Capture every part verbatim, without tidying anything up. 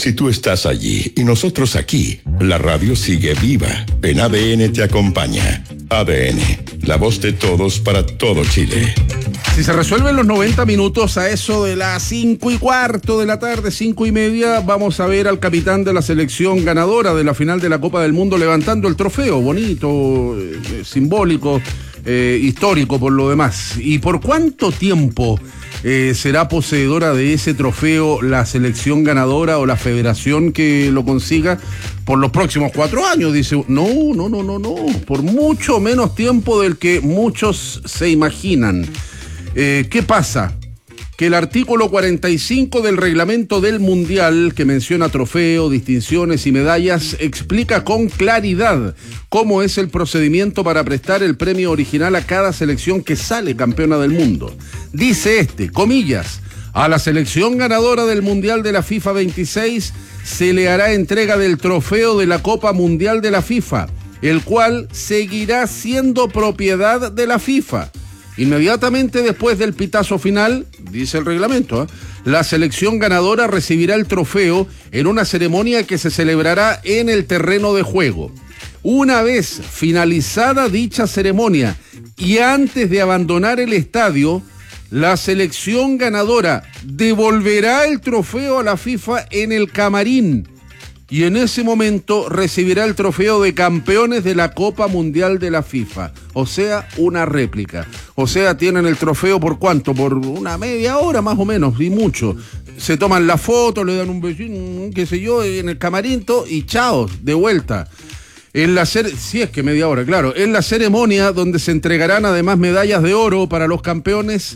si tú estás allí y nosotros aquí, la radio sigue viva. En A D N te acompaña. A D N, la voz de todos para todo Chile. Si se resuelven los noventa minutos a eso de las cinco y cuarto de la tarde, cinco y media, vamos a ver al capitán de la selección ganadora de la final de la Copa del Mundo levantando el trofeo, bonito, eh, simbólico, eh, histórico por lo demás. ¿Y por cuánto tiempo eh, será poseedora de ese trofeo la selección ganadora o la federación que lo consiga? Por los próximos cuatro años, dice. No, no, no, no, no, por mucho menos tiempo del que muchos se imaginan. Eh, ¿Qué pasa? Que el artículo cuarenta y cinco del reglamento del Mundial, que menciona trofeo, distinciones y medallas, explica con claridad cómo es el procedimiento para prestar el premio original a cada selección que sale campeona del mundo. Dice este, comillas, a la selección ganadora del Mundial de la FIFA veintiséis se le hará entrega del trofeo de la Copa Mundial de la FIFA, el cual seguirá siendo propiedad de la FIFA. Inmediatamente después del pitazo final, dice el reglamento, ¿eh? la selección ganadora recibirá el trofeo en una ceremonia que se celebrará en el terreno de juego. Una vez finalizada dicha ceremonia y antes de abandonar el estadio, la selección ganadora devolverá el trofeo a la FIFA en el camarín y en ese momento recibirá el trofeo de campeones de la Copa Mundial de la FIFA, o sea, una réplica. O sea, tienen el trofeo por cuánto, por una media hora más o menos, y mucho. Se toman la foto, le dan un besín, qué sé yo, en el camarín y chao, de vuelta. En la cere- sí, es que media hora, claro. En la ceremonia donde se entregarán además medallas de oro para los campeones.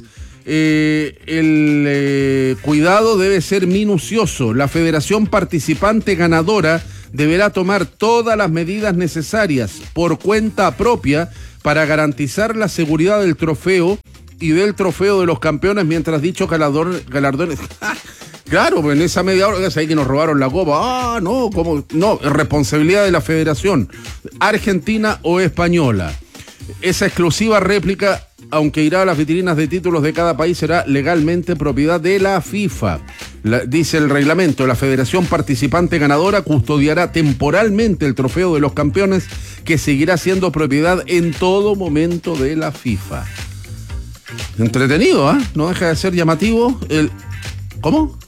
Eh, el eh, cuidado debe ser minucioso. La federación participante ganadora deberá tomar todas las medidas necesarias por cuenta propia para garantizar la seguridad del trofeo y del trofeo de los campeones mientras dichos galardón, galardones... Claro, pues en esa media hora es ahí que nos robaron la copa. Ah, no, ¿cómo? No, responsabilidad de la federación argentina o española. Esa exclusiva réplica, aunque irá a las vitrinas de títulos de cada país, será legalmente propiedad de la FIFA. La, dice el reglamento, la federación participante ganadora custodiará temporalmente el trofeo de los campeones, que seguirá siendo propiedad en todo momento de la FIFA. Entretenido, ¿ah? ¿eh? No deja de ser llamativo. El... ¿Cómo?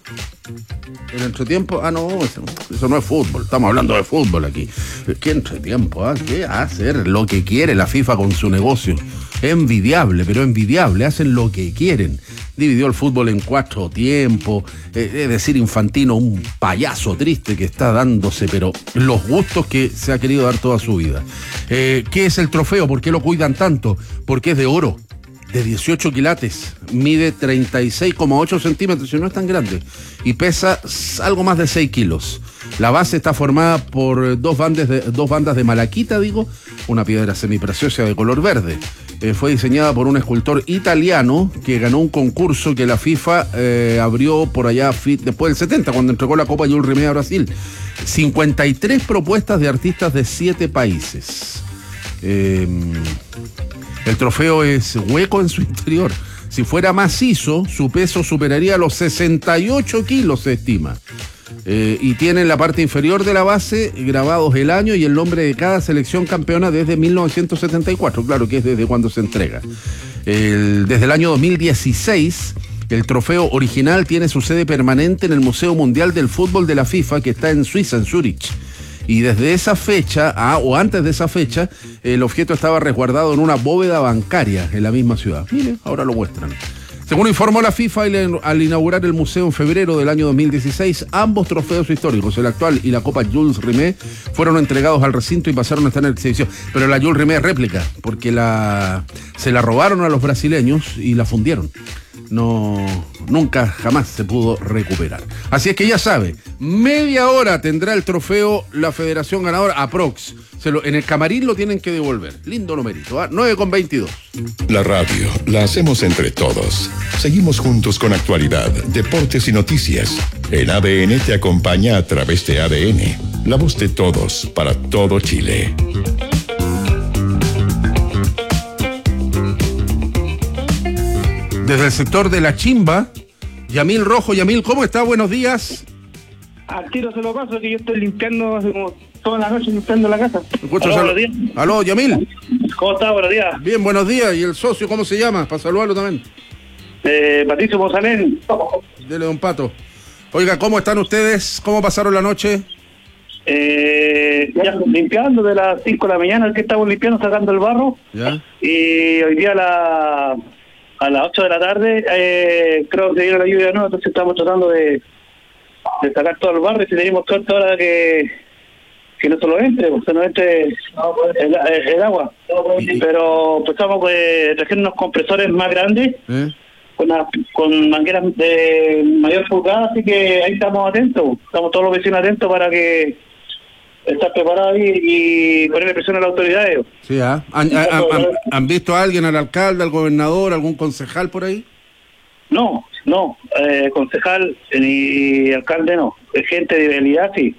¿El entretiempo? Ah, no, eso, eso no es fútbol. Estamos hablando de fútbol aquí. ¿Qué entretiempo? ¿Ah? ¿Qué hacer? Lo que quiere la FIFA con su negocio. Envidiable, pero envidiable. Hacen lo que quieren. Dividió el fútbol en cuatro tiempos. Eh, es decir, Infantino, un payaso triste que está dándose, pero los gustos que se ha querido dar toda su vida. Eh, ¿Qué es el trofeo? ¿Por qué lo cuidan tanto? Porque es de oro. De dieciocho quilates, mide treinta y seis coma ocho centímetros, y no es tan grande, y pesa algo más de seis kilos. La base está formada por dos bandas de, dos bandas de malaquita, digo, una piedra semipreciosa de color verde. Eh, fue diseñada por un escultor italiano que ganó un concurso que la FIFA eh, abrió por allá después del setenta, cuando entregó la Copa Jules Rimet a Brasil. cincuenta y tres propuestas de artistas de siete países. Eh... El trofeo es hueco en su interior. Si fuera macizo, su peso superaría los sesenta y ocho kilos, se estima. Eh, y tiene en la parte inferior de la base grabados el año y el nombre de cada selección campeona desde mil novecientos setenta y cuatro, claro que es desde cuando se entrega. El, desde el año dos mil dieciséis, el trofeo original tiene su sede permanente en el Museo Mundial del Fútbol de la FIFA, que está en Suiza, en Zúrich. Y desde esa fecha, ah, o antes de esa fecha, el objeto estaba resguardado en una bóveda bancaria en la misma ciudad. Miren, ahora lo muestran. Según informó la FIFA al inaugurar el museo en febrero del año dos mil dieciséis, ambos trofeos históricos, el actual y la Copa Jules Rimet, fueron entregados al recinto y pasaron a estar en exhibición. Pero la Jules Rimet es réplica, porque la se la robaron a los brasileños y la fundieron. No, nunca, jamás se pudo recuperar. Así es que ya sabe, media hora tendrá el trofeo la federación ganadora, aprox. Se lo, en el camarín lo tienen que devolver. Lindo numerito, ¿eh? nueve con veintidós. La radio la hacemos entre todos. Seguimos juntos con actualidad, deportes y noticias. En A D N te acompaña a través de A D N, la voz de todos para todo Chile. Desde el sector de La Chimba, Yamil Rojo. Yamil, ¿cómo está? Buenos días. Al tiro se lo paso, que yo estoy limpiando hace como toda la noche limpiando la casa. Aló, buenos días. Aló, Yamil. ¿Cómo está? Buenos días. Bien, buenos días. ¿Y el socio cómo se llama? Para saludarlo también. Eh, Patricio Monsalén. Dele, don Pato. Oiga, ¿cómo están ustedes? ¿Cómo pasaron la noche? Eh, ya limpiando de las cinco de la mañana, que estamos limpiando, sacando el barro. ¿Ya? Y hoy día a, la, a las ocho de la tarde, eh, creo que viene la lluvia, ¿no? Entonces estamos tratando de, de sacar todo el barro y si tenemos suerte ahora que, que no se lo entre, porque no entre el, el, el agua. Pero empezamos pues, a traer unos compresores más grandes. ¿Eh? Con, una, con mangueras de mayor pulgada, así que ahí estamos atentos, estamos todos los vecinos atentos para que estar preparados ahí y ponerle presión a las autoridades. Sí, ¿eh? ¿Han, han, han, ¿Han visto a alguien, al alcalde, al gobernador, algún concejal por ahí? No, no, eh, concejal ni alcalde no, es gente de vialidad, sí.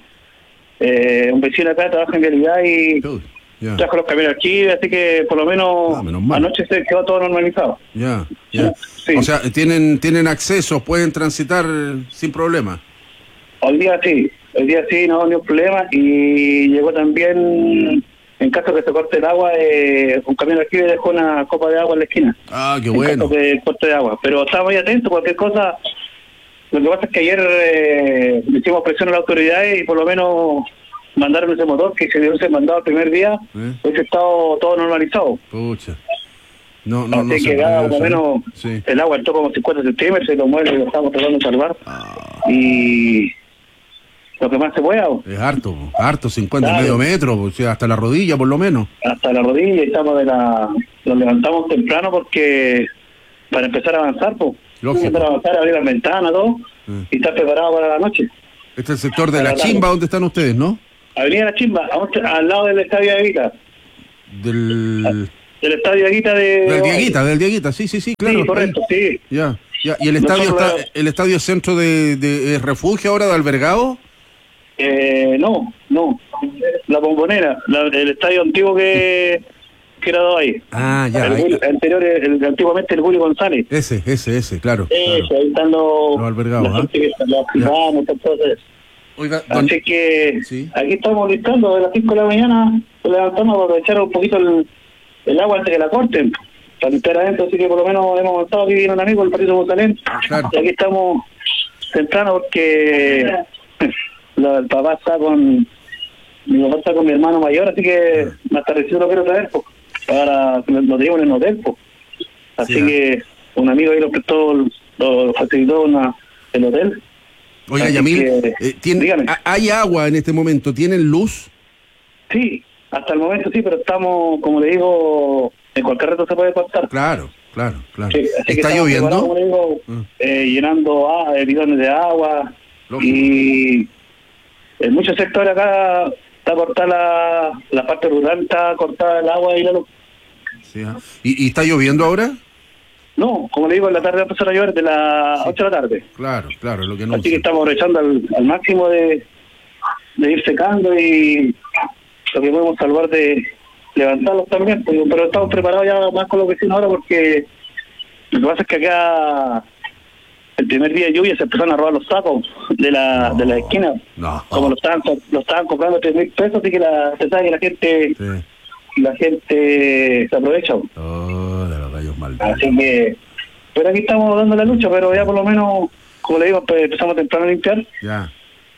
Eh, un vecino acá trabaja en vialidad y Uy, yeah. trajo los camiones aquí, así que por lo menos, ah, menos anoche se quedó todo normalizado. Ya, yeah, ya. Yeah. Sí. O sea, tienen tienen acceso, pueden transitar sin problema. Hoy día sí, hoy día sí, no, ni un problema. Y llegó también, en caso que se corte el agua, eh, un camión aquí dejó una copa de agua en la esquina. Ah, qué en bueno. Caso que corte de agua. Pero estamos muy atentos, cualquier cosa. Lo que pasa es que ayer eh, hicimos presión a las autoridades y por lo menos mandaron ese motor que se hubiese mandado el primer día, ¿Eh? hubiese estado todo normalizado. Pucha. No, no, Así no que cada por lo menos sí. el agua entró como cincuenta centímetros, se lo mueve y lo estamos tratando de salvar. Ah. Y lo que más se pueda. Es harto, harto, cincuenta, claro. medio metro, o sea, hasta la rodilla por lo menos. Hasta la rodilla, y estamos de la... Nos levantamos temprano porque para empezar a avanzar, pues. Lógico. Empezar a avanzar, abrir las ventanas, todo, sí. y estar preparado para la noche. Este es el sector de la, la Chimba, donde están ustedes, ¿no? Avenida La Chimba, al lado del Estadio de Vita. Del... Del Estadio Dieguita de... Del Dieguita, del Dieguita, sí, sí, sí, claro. Sí, correcto, sí. Ya, ya. ¿Y el estadio está, la... el estadio centro de, de, de refugio ahora de albergado? Eh, no, no. La Bombonera, la, el estadio antiguo que, que era dado ahí. Ah, ya. El, ahí... el anterior, el, antiguamente el Julio González. Ese, ese, ese, claro. Ese, claro. ahí están los... Los albergados, ¿ah? ¿eh? Los privados, entonces... Oiga, don... Así que ¿sí? Aquí estamos listando de las cinco de la mañana, nos levantamos para aprovechar un poquito el... el agua antes que la corten, para limpiar adentro, así que por lo menos hemos avanzado. Aquí viene un amigo, el Patricio Monsalén, claro. Y aquí estamos temprano porque la, el papá está con mi papá está con mi hermano mayor, así que sí. más tardecito lo quiero traer, pues, para que lo tenemos en el hotel, pues. Así sí, que ¿eh? un amigo ahí lo prestó, lo, lo facilitó una, el hotel. Oiga, así Yamil, que, eh, ¿tiene, ¿hay agua en este momento? ¿Tienen luz? Sí. Hasta el momento sí, pero estamos, como le digo, en cualquier reto se puede cortar. Claro, claro, claro. Sí, ¿Está lloviendo? Como le digo, uh. eh, llenando ah, bidones de agua. Lógico. Y en muchos sectores acá está cortada la, la parte rural, está cortada el agua y la luz. Sí, ¿eh? ¿Y, ¿Y está lloviendo ahora? No, como le digo, en la tarde va a empezar a llover de las sí. ocho de la tarde. Claro, claro, lo que no. Así sé. que estamos aprovechando al, al máximo de, de ir secando y... lo que podemos salvar de levantarlos también, pues, pero estamos preparados ya más con los vecinos ahora porque lo que pasa es que acá el primer día de lluvia se empezaron a robar los sacos de la no, de la esquina, no. como lo estaban lo estaban comprando tres mil pesos, así que la, se sabe que la gente sí. la gente se aprovecha. Oh, de los rayos malditos. Así que, pero aquí estamos dando la lucha, pero ya por lo menos, como le digo, pues, empezamos temprano a limpiar. Ya.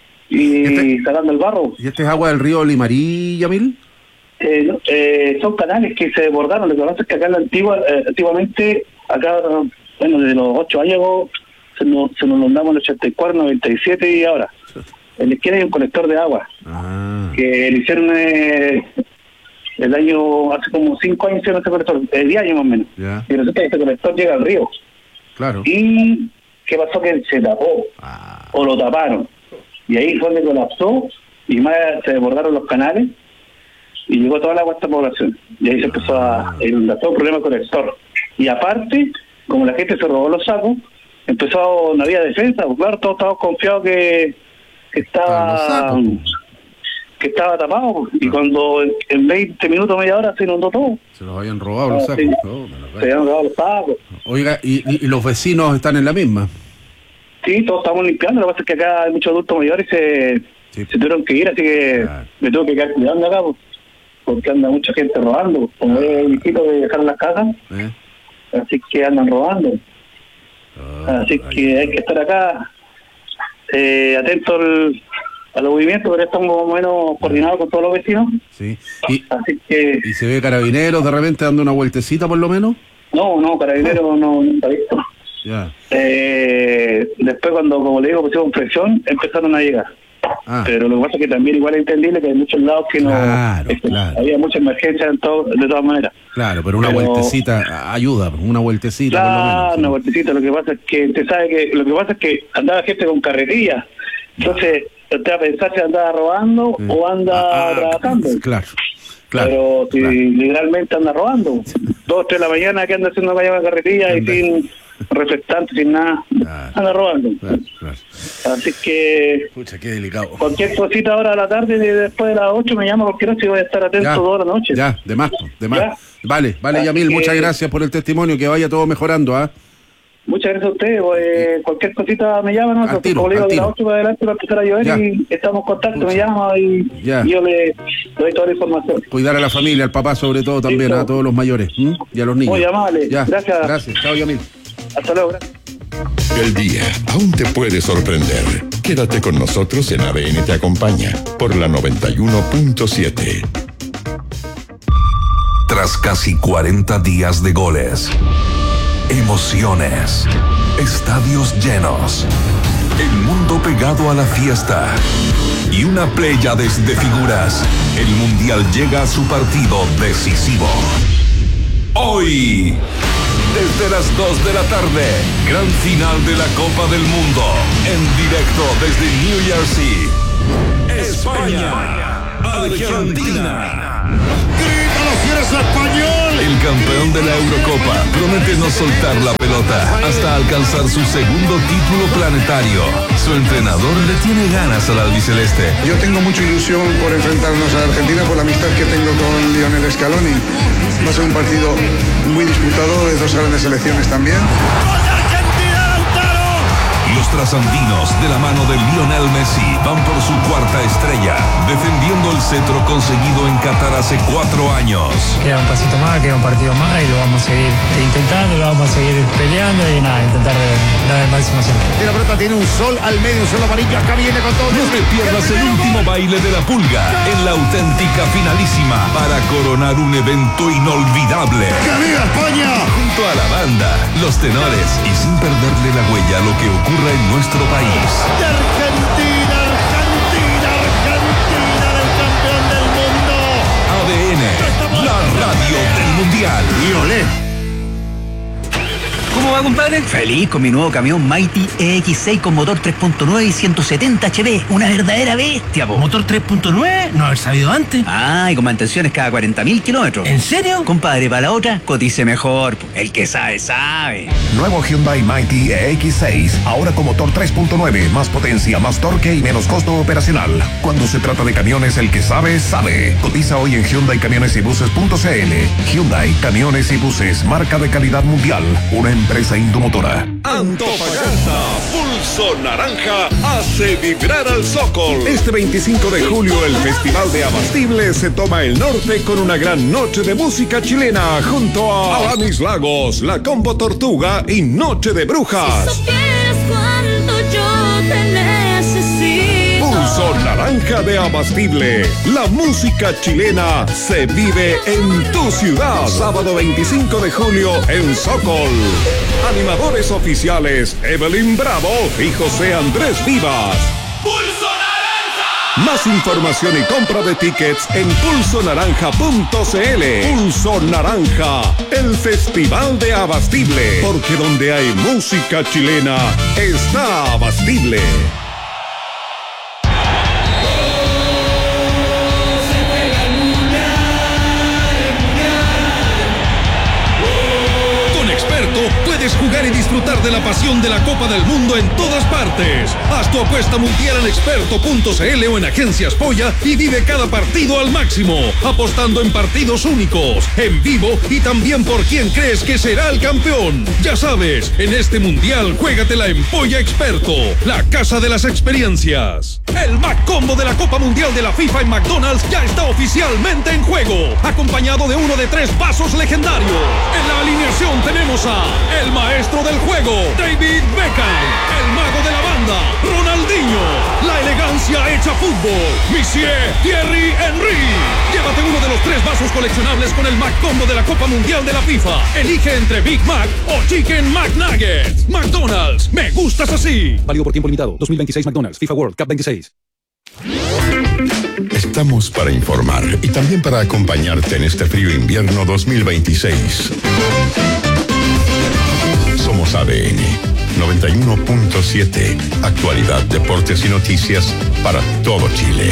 Y este, sacando el barro. ¿Y este es agua del río Limarí, Yamil? Eh, no, eh, son canales que se desbordaron. Lo que pasa es que acá en la antigua, eh, antiguamente, acá, bueno, desde los ocho años se nos, se nos inundamos en el ochenta y cuatro, noventa y siete y ahora. En la izquierda hay un colector de agua ah. que le hicieron eh, el año, hace como cinco años hicieron ese colector, eh, diez años más o menos. Yeah. Y resulta que este colector llega al río. Claro. ¿Y qué pasó? Que se tapó ah. o lo taparon. Y ahí fue donde colapsó y más se desbordaron los canales y llegó toda la agua a esta población. Y ahí se empezó a inundar, todo un problema con el sector. Y aparte, como la gente se robó los sacos, empezó, no había defensa, pues claro, todos estábamos confiados que, que estaba que estaba tapado. Y cuando en, en veinte minutos, media hora se inundó todo. Se los habían robado los sacos. Sí. Oh, se habían robado los sacos. Oiga, ¿y, y los vecinos están en la misma? Sí, todos estamos limpiando, lo que pasa es que acá hay muchos adultos mayores y se, sí. se tuvieron que ir, así que claro. me tuve que quedar cuidando acá, pues, porque anda mucha gente robando, como es el hijito de dejar las casas, ¿Eh? así que andan robando. Oh, así ay, que hay que estar acá eh, atentos al, a los movimientos, pero estamos más o menos coordinados con todos los vecinos. Sí. ¿Y, así que, ¿Y se ve carabineros de repente dando una vueltecita por lo menos? No, no, carabineros oh. no, no está visto. Ya. Eh, después cuando, como le digo, pusieron presión, empezaron a llegar. Ah. Pero lo que pasa es que también igual es entendible que hay muchos lados que no claro, es que claro. había mucha emergencia en todo, de todas maneras. Claro, pero una pero, vueltecita ayuda, una vueltecita claro, por lo menos. Una vueltecita, lo que pasa es que usted sabe que lo que pasa es que andaba gente con carretilla. Entonces, usted va a pensar si andaba robando sí. o anda ah, ah, trabajando. Claro. Claro, pero si claro. literalmente anda robando, dos, tres de la mañana que anda haciendo una de carretilla y sin reflectante, sin nada, claro. anda robando. Claro, claro. Así que, pucha, qué delicado. Cualquier cosita ahora a la tarde, después de las ocho, me llama porque no si voy a estar atento ya, toda la noche. Ya, de más, de más. ¿Ya? Vale, vale, Así Yamil, que, muchas gracias por el testimonio, que vaya todo mejorando, ¿ah? ¿eh? Muchas gracias a ustedes, pues, cualquier cosita me llama, ¿no? Porque como le digo, de las ocho para adelante va a empezar a llover ya. y estamos en contacto, Pucha. me llama y, y yo le doy toda la información. Cuidar a la familia, al papá sobre todo también, Listo. a todos los mayores ¿m? y a los niños. Muy amable, ya. gracias. Gracias, chao Yamil. Hasta luego, gracias. El día aún te puede sorprender. Quédate con nosotros en A D N Te Acompaña por la noventa y uno punto siete. Tras casi cuarenta días de goles, emociones, estadios llenos, el mundo pegado a la fiesta y una pléyades de figuras, el Mundial llega a su partido decisivo. Hoy, desde las dos de la tarde, gran final de la Copa del Mundo, en directo desde New Jersey, España, Argentina. ¡Grítalo si eres español! El campeón de la Eurocopa promete no soltar la pelota hasta alcanzar su segundo título planetario. Su entrenador le tiene ganas al albiceleste. Yo tengo mucha ilusión por enfrentarnos a Argentina por la amistad que tengo con Lionel Scaloni. Va a ser un partido muy disputado de dos grandes selecciones también. Los trasandinos, de la mano de Lionel Messi, van por su cuarta estrella, defendiendo el cetro conseguido en Qatar hace cuatro años. Queda un pasito más, queda un partido más y lo vamos a seguir intentando, lo vamos a seguir peleando y nada, intentar dar el máximo siempre. Y la pelota tiene un sol al medio, un sol amarillo, acá viene con todo. No te pierdas el último baile de la pulga en la auténtica finalísima para coronar un evento inolvidable. ¡Que viva España! Junto a la banda, los tenores y sin perderle la huella a lo que ocurre en nuestro país. De Argentina, Argentina, Argentina, del campeón del mundo. A D N, la radio del mundial. Y olé. ¿Cómo va, compadre? Feliz con mi nuevo camión Mighty E X seis con motor tres punto nueve y ciento setenta H P. Una verdadera bestia, po. ¿Motor tres punto nueve? No haber sabido antes. Ah, y con mantenciones cada cuarenta mil kilómetros. ¿En serio? Compadre, para la otra, cotice mejor. El que sabe, sabe. Nuevo Hyundai Mighty E X seis. Ahora con motor tres punto nueve. Más potencia, más torque y menos costo operacional. Cuando se trata de camiones, el que sabe, sabe. Cotiza hoy en Hyundai Camiones y Buses punto c l. Hyundai Camiones y Buses. Marca de calidad mundial. Una empresa indomotora. Antofagasta, Pulso Naranja hace vibrar al Zócol. Este veinticinco de julio el Festival de Abastible se toma el norte con una gran noche de música chilena junto a Alanis Lagos, La Combo Tortuga y Noche de Brujas. Si supieras cuánto yo te necesito. Pulso Naranja de Abastible. La música chilena se vive en tu ciudad. Sábado veinticinco de julio en Zócol. Animadores oficiales Evelyn Bravo y José Andrés Vivas. ¡Pulso Naranja! Más información y compra de tickets en pulso naranja punto c l. Pulso Naranja, el Festival de Abastible. Porque donde hay música chilena, está Abastible. Puedes jugar y disfrutar de la la pasión de la Copa del Mundo en todas partes. Haz tu apuesta mundial en experto punto c l o en Agencias Polla y vive cada partido al máximo, apostando en partidos únicos, en vivo y también por quién crees que será el campeón. Ya sabes, en este mundial juégatela en Polla Experto, la casa de las experiencias. El Mac Combo de la Copa Mundial de la FIFA en McDonald's ya está oficialmente en juego, acompañado de uno de tres vasos legendarios. En la alineación tenemos a el maestro del juego, David Beckham, el mago de la banda, Ronaldinho, la elegancia hecha fútbol, Monsieur Thierry Henry. Llévate uno de los tres vasos coleccionables con el Mac Combo de la Copa Mundial de la FIFA. Elige entre Big Mac o Chicken McNuggets. McDonald's, me gustas así. Válido por tiempo limitado. dos mil veintiséis McDonald's, FIFA World Cup veintiséis. Estamos para informar y también para acompañarte en este frío invierno dos mil veintiséis. Somos A D N noventa y uno punto siete. Actualidad, deportes y noticias para todo Chile.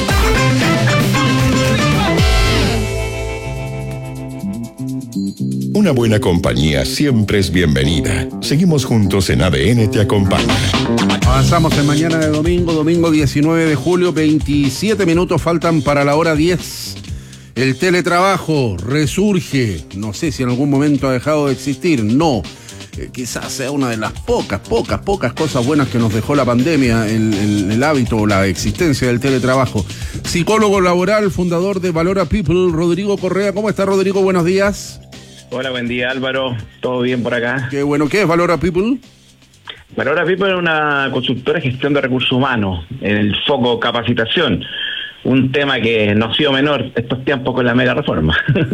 Una buena compañía siempre es bienvenida. Seguimos juntos en A D N Te Acompaña. Avanzamos en mañana de domingo, domingo diecinueve de julio, veintisiete minutos faltan para la hora diez. El teletrabajo resurge. No sé si en algún momento ha dejado de existir. No. Eh, quizás sea una de las pocas, pocas, pocas cosas buenas que nos dejó la pandemia, el, el, el hábito o la existencia del teletrabajo. Psicólogo laboral, fundador de Valora People, Rodrigo Correa. ¿Cómo está, Rodrigo? Buenos días. Hola, buen día, Álvaro. ¿Todo bien por acá? Qué bueno. ¿Qué es Valora People? Valora People es una consultora de gestión de recursos humanos, en el foco capacitación. Un tema que no ha sido menor estos tiempos con la mega reforma.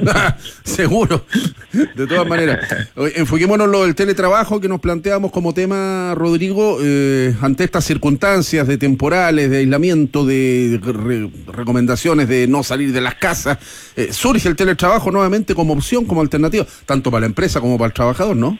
Seguro, de todas maneras. Enfoquémonos en lo del teletrabajo que nos planteamos como tema, Rodrigo, eh, ante estas circunstancias de temporales, de aislamiento, de re recomendaciones de no salir de las casas. Eh, surge el teletrabajo nuevamente como opción, como alternativa, tanto para la empresa como para el trabajador, ¿no?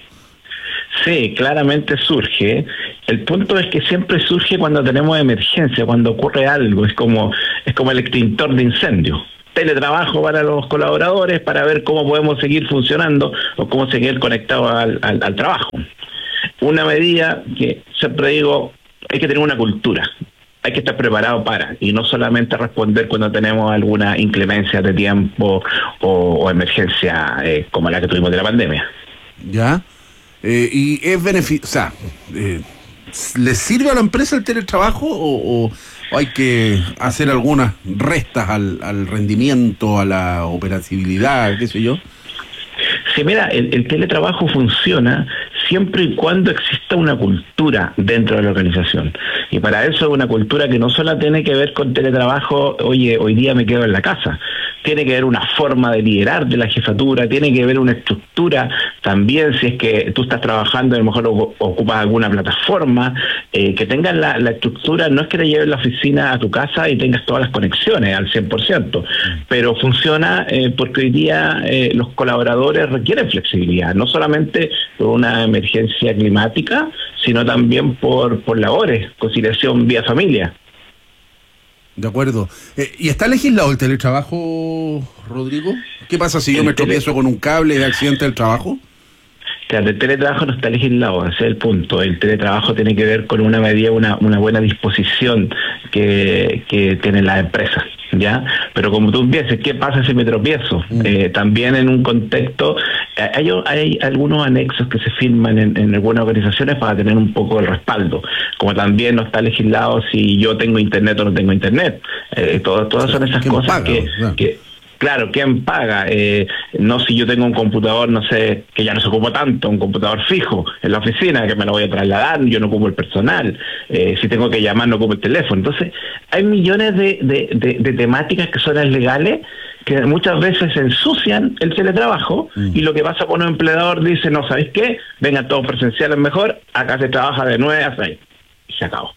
Sí, claramente surge. El punto es que siempre surge cuando tenemos emergencia, cuando ocurre algo. Es como es como el extintor de incendio. Teletrabajo para los colaboradores para ver cómo podemos seguir funcionando o cómo seguir conectados al, al, al trabajo. Una medida que siempre digo, hay que tener una cultura. Hay que estar preparado para, y no solamente responder cuando tenemos alguna inclemencia de tiempo o, o emergencia eh, como la que tuvimos de la pandemia. Ya. Eh, y es beneficio, o sea, eh, ¿le sirve a la empresa el teletrabajo o, o hay que hacer algunas restas al, al rendimiento, a la operatividad, qué sé yo? Sí, mira, el, el teletrabajo funciona siempre y cuando exista una cultura dentro de la organización. Y para eso una cultura que no solo tiene que ver con teletrabajo, oye, hoy día me quedo en la casa. Tiene que haber una forma de liderar de la jefatura, tiene que haber una estructura también, si es que tú estás trabajando, a lo mejor ocupas alguna plataforma, eh, que tengas la, la estructura, no es que te lleves la oficina a tu casa y tengas todas las conexiones al cien por ciento, pero funciona eh, porque hoy día eh, los colaboradores requieren flexibilidad, no solamente por una emergencia climática, sino también por, por labores, conciliación vía familia. De acuerdo. Eh, ¿Y está legislado el teletrabajo, Rodrigo? ¿Qué pasa si yo me tropiezo con un cable de accidente del trabajo? Claro, el teletrabajo no está legislado, ese es el punto. El teletrabajo tiene que ver con una medida, una, una buena disposición que, que tienen las empresas, ¿ya? Pero como tú dices, ¿qué pasa si me tropiezo? Mm. Eh, también en un contexto, hay, hay algunos anexos que se firman en, en algunas organizaciones para tener un poco el respaldo, como también no está legislado si yo tengo internet o no tengo internet. Eh, todo, todas son esas cosas paga, que... ¿no? que Claro, ¿quién paga? Eh, no si yo tengo un computador, no sé, que ya no se ocupa tanto, un computador fijo en la oficina, que me lo voy a trasladar, yo no ocupo el personal, eh, si tengo que llamar no ocupo el teléfono. Entonces, hay millones de, de, de, de temáticas que son legales que muchas veces ensucian el teletrabajo mm. y lo que pasa con un empleador dice, no, ¿sabéis qué? Vengan todos presenciales mejor, acá se trabaja de nueve a seis. Y se acabó.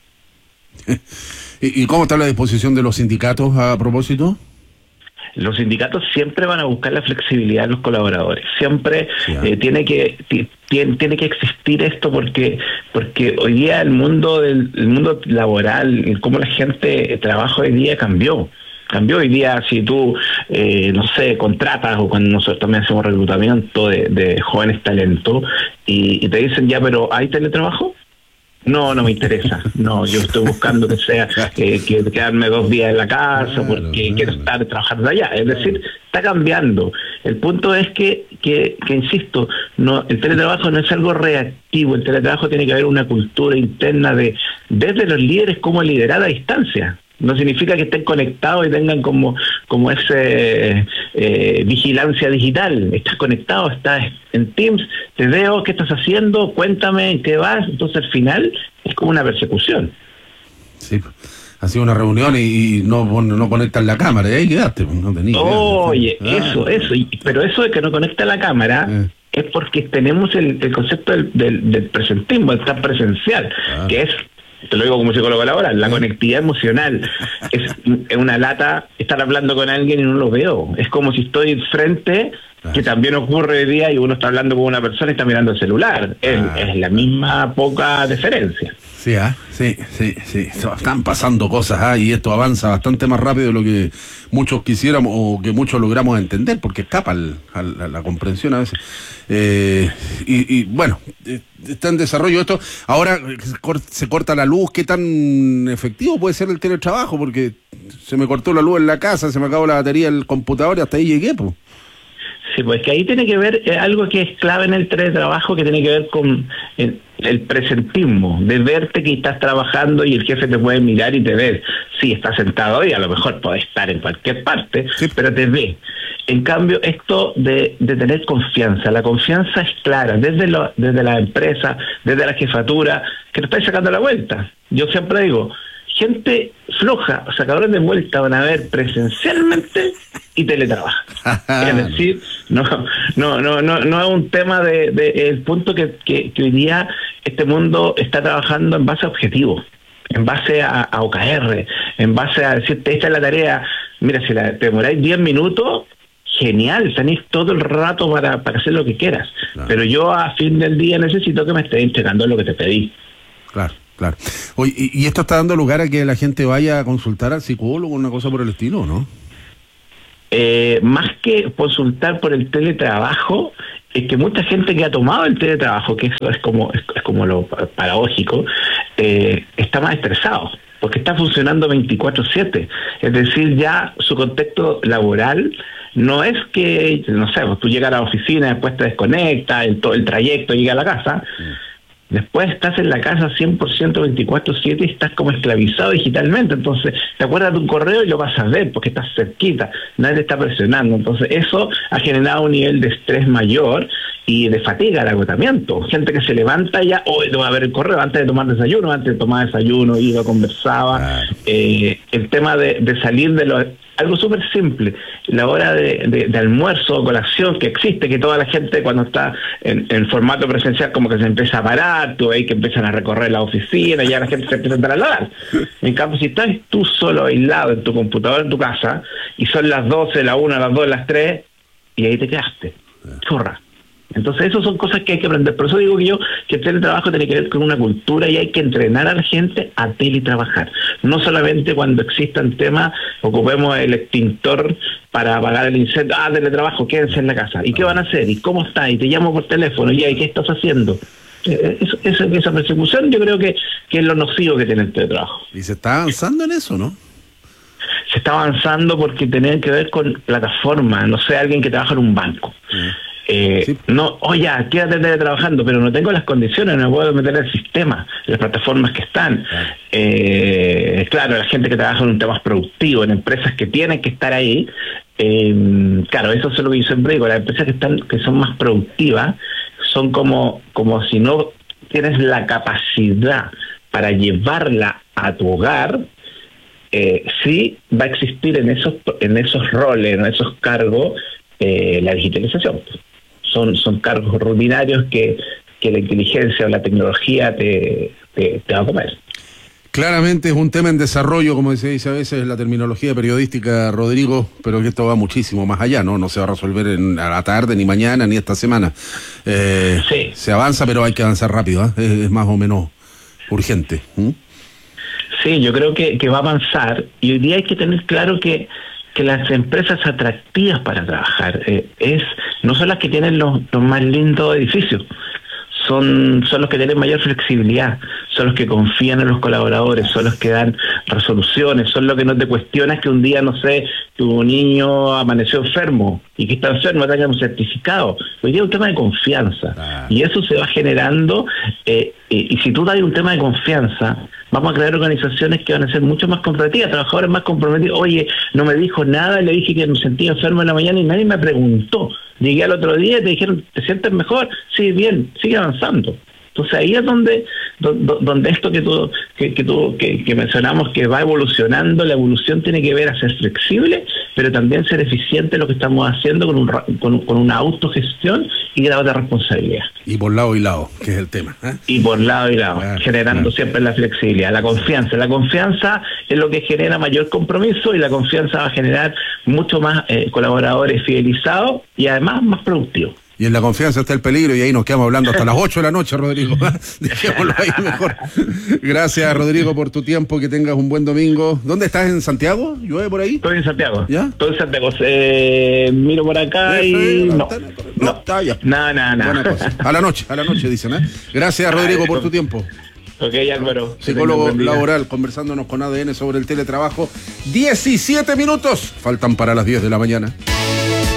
¿Y cómo está la disposición de los sindicatos a propósito? Los sindicatos siempre van a buscar la flexibilidad de los colaboradores. Siempre sí, eh, tiene que tiene, tiene que existir esto porque porque hoy día el mundo del el mundo laboral, cómo la gente trabaja hoy día cambió. Cambió. Hoy día, si tú, eh, no sé, contratas, o cuando nosotros también hacemos reclutamiento de, de jóvenes talentos, y, y te dicen, ya, pero ¿hay teletrabajo? No, no me interesa. No, yo estoy buscando que sea, eh, que quedarme dos días en la casa, claro, porque claro. quiero estar trabajando allá. Es decir, está cambiando. El punto es que, que, que insisto, no, el teletrabajo no es algo reactivo. El teletrabajo tiene que haber una cultura interna de, desde los líderes, cómo liderar a distancia. No significa que estén conectados y tengan como, como ese eh, vigilancia digital. Estás conectado, estás en Teams, te veo, ¿qué estás haciendo? Cuéntame, ¿en qué vas? Entonces al final es como una persecución. Sí, ha sido una reunión y, y no, no conectan la cámara, y ahí quedaste, no tenías. Oye, ah, eso, eso, y, pero eso de que no conecta la cámara... Eh. es porque tenemos el, el concepto del, del, del presentismo, el estar presencial, ah. que es, te lo digo como psicólogo laboral, la conectividad emocional. Es, es una lata estar hablando con alguien y no lo veo. Es como si estoy frente, que también ocurre hoy día, y uno está hablando con una persona y está mirando el celular. Es, ah. es la misma poca diferencia. Sí, ¿eh? sí, sí, sí. Están pasando cosas, ¿eh? Y esto avanza bastante más rápido de lo que muchos quisiéramos o que muchos logramos entender, porque escapa al, al, a la comprensión a veces. Eh, y, y bueno, está en desarrollo esto. Ahora se corta la luz. ¿Qué tan efectivo puede ser el teletrabajo? Porque se me cortó la luz en la casa, se me acabó la batería del computador y hasta ahí llegué, pues. Sí, pues que ahí tiene que ver eh, algo que es clave en el teletrabajo, que tiene que ver con el, el presentismo, de verte que estás trabajando y el jefe te puede mirar y te ve. Sí, estás sentado y a lo mejor podés estar en cualquier parte, sí, pero te ve. En cambio, esto de, de tener confianza, la confianza es clara, desde, lo, desde la empresa, desde la jefatura, que te estáis sacando la vuelta. Yo siempre digo, gente floja, sacadores de vuelta van a ver presencialmente y teletrabaja. Es decir, no, no, no, no, no es un tema de, de el punto que, que, que hoy día este mundo está trabajando en base a objetivos, en base a, a O K R, en base a decirte, esta es la tarea, mira, si la, te demoráis diez minutos, genial, tenéis todo el rato para, para hacer lo que quieras, claro. Pero yo a fin del día necesito que me estés entregando lo que te pedí. Claro. Claro. Oye, ¿y esto está dando lugar a que la gente vaya a consultar al psicólogo o una cosa por el estilo, no? Eh, más que consultar por el teletrabajo, es que mucha gente que ha tomado el teletrabajo, que eso es como es, es como lo paradójico, eh, está más estresado, porque está funcionando veinticuatro siete. Es decir, ya su contexto laboral no es que, no sé, pues tú llegas a la oficina, después te desconectas, el, todo el trayecto, llega a la casa... Mm. Después estás en la casa cien por ciento veinticuatro siete y estás como esclavizado digitalmente. Entonces, te acuerdas de un correo y lo vas a ver porque estás cerquita, nadie te está presionando. Entonces, eso ha generado un nivel de estrés mayor y de fatiga, de agotamiento. Gente que se levanta ya, hoy oh, va a ver el correo antes de tomar desayuno, antes de tomar desayuno, iba, conversaba. Ah. Eh, el tema de, de salir de los... Algo súper simple, la hora de, de, de almuerzo o colación que existe, que toda la gente cuando está en, en formato presencial como que se empieza a parar, tú ves que empiezan a recorrer la oficina y ya la gente se empieza a trasladar. En cambio, si estás tú solo aislado en tu computador en tu casa y son las doce, las una, las dos, las tres y ahí te quedaste, chorra. Entonces, esas son cosas que hay que aprender. Por eso digo que yo, que el teletrabajo tiene que ver con una cultura y hay que entrenar a la gente a teletrabajar. No solamente cuando existan temas, ocupemos el extintor para apagar el incendio. Ah, teletrabajo, quédense en la casa. ¿Y qué van a hacer? ¿Y cómo está? Y te llamo por teléfono. ¿Y qué estás haciendo? Eso, esa, esa persecución yo creo que, que es lo nocivo que tiene el teletrabajo. ¿Y se está avanzando en eso, no? Se está avanzando porque tiene que ver con plataformas. No sé, alguien que trabaja en un banco. Mm. Eh, sí. No, oye, oh, quédate trabajando, pero no tengo las condiciones, no me puedo meter en el sistema, las plataformas que están. Claro. Eh, claro, la gente que trabaja en un tema más productivo, en empresas que tienen que estar ahí, eh, claro, eso es lo que yo siempre digo, las empresas que están, que son más productivas, son como, como si no tienes la capacidad para llevarla a tu hogar. Eh, sí va a existir en esos, en esos roles, en esos cargos, eh, la digitalización. Son, son cargos rutinarios que, que la inteligencia o la tecnología te, te, te va a comer. Claramente es un tema en desarrollo, como se dice a veces la terminología periodística, Rodrigo, pero que esto va muchísimo más allá, ¿no? No se va a resolver en, a la tarde, ni mañana, ni esta semana. Eh, sí. Se avanza, pero hay que avanzar rápido, ¿eh? es, es más o menos urgente. ¿Mm? Sí, yo creo que, que va a avanzar y hoy día hay que tener claro que, que las empresas atractivas para trabajar eh, es no son las que tienen los, los más lindos edificios, son, son los que tienen mayor flexibilidad, son los que confían en los colaboradores, son los que dan resoluciones, son los que no te cuestionas que un día, no sé, tu niño amaneció enfermo y que está enfermo, tenga un certificado. Hoy día es un tema de confianza ah. y eso se va generando eh, y, y si tú das un tema de confianza, vamos a crear organizaciones que van a ser mucho más competitivas, trabajadores más comprometidos. Oye, no me dijo nada, le dije que me sentía enfermo en la mañana y nadie me preguntó. Llegué al otro día y te dijeron, ¿te sientes mejor? Sí, bien, sigue avanzando. Entonces ahí es donde donde, donde esto que tú que, que, tú, que, que mencionamos que va evolucionando, la evolución tiene que ver a ser flexible, pero también ser eficiente en lo que estamos haciendo con, un, con, con una autogestión y grado de responsabilidad. Y por lado y lado, que es el tema. ¿eh? Y por lado y lado, claro, generando claro. siempre la flexibilidad, la confianza. La confianza es lo que genera mayor compromiso y la confianza va a generar mucho más eh, colaboradores fidelizados y además más productivos. Y en la confianza está el peligro y ahí nos quedamos hablando hasta las ocho de la noche, Rodrigo. Dejémoslo ahí mejor. Gracias, Rodrigo, por tu tiempo. Que tengas un buen domingo. ¿Dónde estás? ¿En Santiago? ¿Llueve por ahí? Estoy en Santiago. ¿Ya? Estoy en Santiago. Eh, miro por acá y... No, no, está ya. Nada, nada, nada. A la noche, a la noche dicen, ¿eh? Gracias, Rodrigo, por tu tiempo. Ok, Álvaro. Psicólogo laboral, conversándonos con A D N sobre el teletrabajo. diecisiete minutos. Faltan para las diez de la mañana.